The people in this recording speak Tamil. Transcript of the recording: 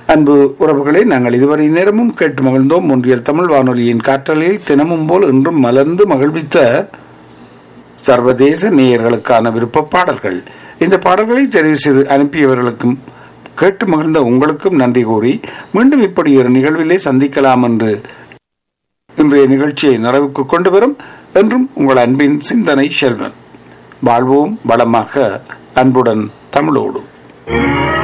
அன்பு உறவுகளை நாங்கள் இதுவரை நேரமும் கேட்டு மகிழ்ந்தோம். ஒன்றியல் தமிழ் வானொலியின் காற்றலையில் தினமும் போல் இன்றும் மலர்ந்து மகிழ்வித்த சர்வதேச நேயர்களுக்கான விருப்ப பாடல்கள். இந்த பாடல்களை தெரிவு செய்து அனுப்பியவர்களுக்கும் கேட்டு மகிழ்ந்த உங்களுக்கும் நன்றி கூறி மீண்டும் இப்படி ஒரு நிகழ்விலே சந்திக்கலாம் என்று இன்றைய நிகழ்ச்சியை நிறைவுக்கு கொண்டு வரும் என்றும் உங்கள் அன்பின் சிந்தனை செல்வன். வாழ்வோம் வளமாக, அன்புடன் தமிழோடு.